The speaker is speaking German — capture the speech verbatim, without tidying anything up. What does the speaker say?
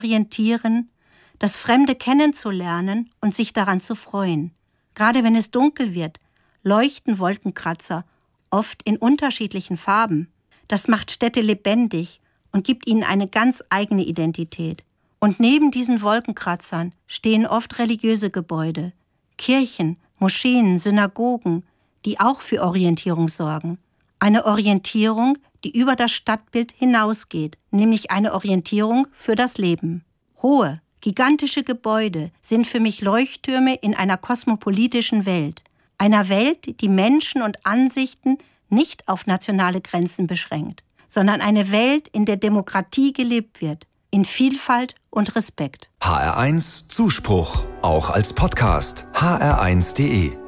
orientieren, das Fremde kennenzulernen und sich daran zu freuen. Gerade wenn es dunkel wird, leuchten Wolkenkratzer, oft in unterschiedlichen Farben. Das macht Städte lebendig und gibt ihnen eine ganz eigene Identität. Und neben diesen Wolkenkratzern stehen oft religiöse Gebäude, Kirchen, Moscheen, Synagogen, die auch für Orientierung sorgen. Eine Orientierung, die über das Stadtbild hinausgeht, nämlich eine Orientierung für das Leben. Hohe, gigantische Gebäude sind für mich Leuchttürme in einer kosmopolitischen Welt. Einer Welt, die Menschen und Ansichten nicht auf nationale Grenzen beschränkt, sondern eine Welt, in der Demokratie gelebt wird, in Vielfalt und Respekt. H R eins Zuspruch, auch als Podcast. H R eins punkt de